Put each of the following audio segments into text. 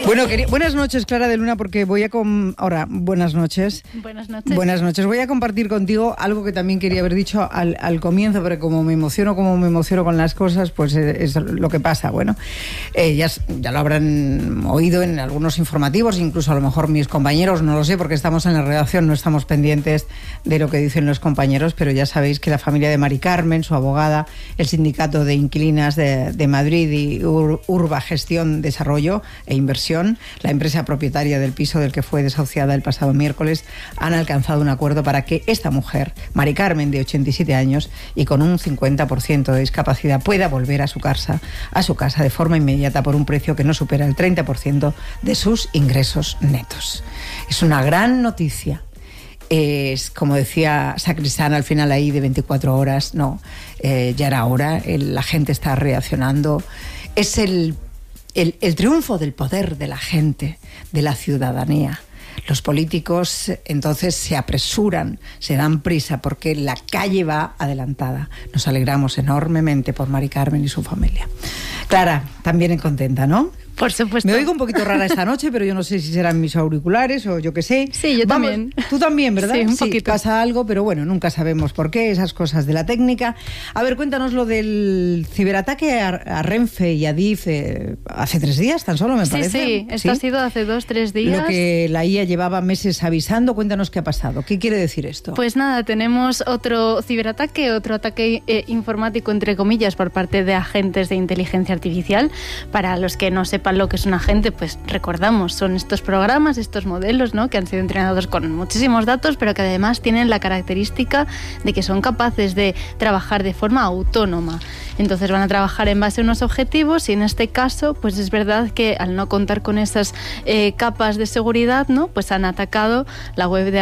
Bueno, buenas noches, Clara de Luna, porque voy a... Ahora, buenas noches. Buenas noches. Buenas noches. Voy a compartir contigo algo que también quería haber dicho al comienzo, pero como me emociono con las cosas, pues es lo que pasa. Bueno, ya lo habrán oído en algunos informativos, incluso a lo mejor mis compañeros, no lo sé, porque estamos en la redacción, no estamos pendientes de lo que dicen los compañeros, pero ya sabéis que la familia de Mari Carmen, su abogada, el Sindicato de Inquilinas de Madrid y Urba Gestión, Desarrollo e Inversión, la empresa propietaria del piso del que fue desahuciada el pasado miércoles, han alcanzado un acuerdo para que esta mujer, Mari Carmen, de 87 años y con un 50% de discapacidad, pueda volver a su casa de forma inmediata por un precio que no supera el 30% de sus ingresos netos. Es una gran noticia. Es, como decía Sacristán al final ahí de 24 horas, ya era hora, la gente está reaccionando. Es el triunfo del poder de la gente, de la ciudadanía. Los políticos entonces se apresuran, se dan prisa porque la calle va adelantada. Nos alegramos enormemente por Mari Carmen y su familia. Clara, también contenta, ¿no? Por supuesto. Me oigo un poquito rara esta noche, pero yo no sé si serán mis auriculares o yo qué sé. Sí, yo también. Tú también, ¿verdad? Sí, un poquito. Pasa algo, pero bueno, nunca sabemos por qué, esas cosas de la técnica. A ver, cuéntanos lo del ciberataque a Renfe y a Adif hace 3 días, tan solo, me parece. Sí, esto ha sido hace 2-3 días. Lo que la IA llevaba meses avisando. Cuéntanos qué ha pasado. ¿Qué quiere decir esto? Pues nada, tenemos otro ciberataque, otro ataque informático, entre comillas, por parte de agentes de inteligencia artificial. Para los que no sepan lo que es un agente, pues recordamos, son estos programas, estos modelos, ¿no?, que han sido entrenados con muchísimos datos, pero que además tienen la característica de que son capaces de trabajar de forma autónoma. Entonces van a trabajar en base a unos objetivos y en este caso, pues es verdad que al no contar con esas capas de seguridad, ¿no?, pues han atacado la web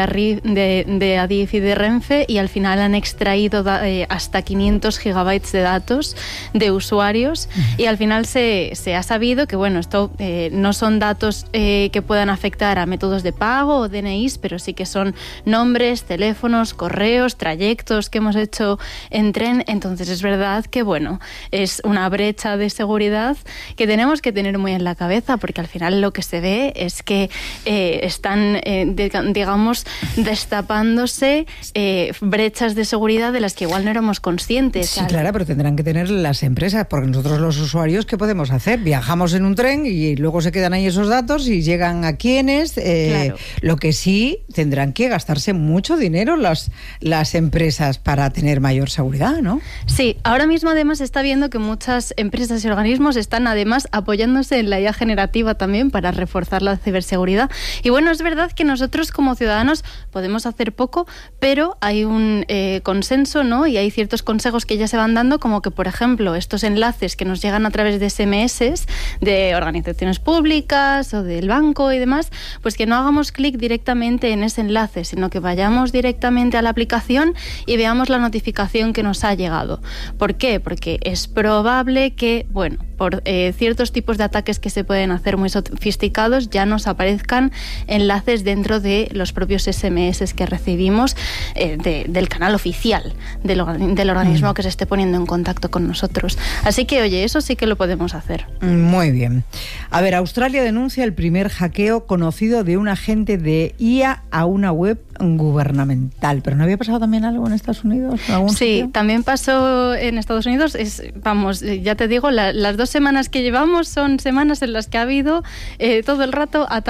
de Adif y de Renfe y al final han extraído hasta 500 gigabytes de datos de usuarios y al final se ha sabido que, bueno, esto no son datos que puedan afectar a métodos de pago o DNIs, pero sí que son nombres, teléfonos, correos, trayectos que hemos hecho en tren. Entonces es verdad que, bueno, es una brecha de seguridad que tenemos que tener muy en la cabeza, porque al final lo que se ve es que están, digamos, destapándose brechas de seguridad de las que igual no éramos conscientes. Sí, claro, pero tendrán que tener las empresas, porque nosotros los usuarios, ¿qué podemos hacer? Viajamos en un tren y luego se quedan ahí esos datos y llegan a quienes. Claro. Lo que sí, tendrán que gastarse mucho dinero las empresas para tener mayor seguridad, ¿no? Sí, ahora mismo además se está viendo que muchas empresas y organismos están además apoyándose en la IA generativa también para reforzar la ciberseguridad. Y bueno, es verdad que nosotros como ciudadanos podemos hacer poco, pero hay un consenso, ¿no? Y hay ciertos consejos que ya se van dando, como que, por ejemplo, estos enlaces que nos llegan a través de SMS de organizaciones públicas o del banco y demás, pues que no hagamos clic directamente en ese enlace, sino que vayamos directamente a la aplicación y veamos la notificación que nos ha llegado. ¿Por qué? Porque es probable que, bueno, por ciertos tipos de ataques que se pueden hacer muy sofisticados, ya nos aparezcan enlaces dentro de los propios SMS que recibimos del canal oficial del organismo que se esté poniendo en contacto con nosotros. Así que, oye, eso sí que lo podemos hacer. Muy bien. A ver, Australia denuncia el primer hackeo conocido de un agente de IA a una web gubernamental. ¿Pero no había pasado también algo en Estados Unidos? Sí, sitio? También pasó en Estados Unidos. Vamos, ya te digo, las 2 semanas que llevamos son semanas en las que ha habido todo el rato ataques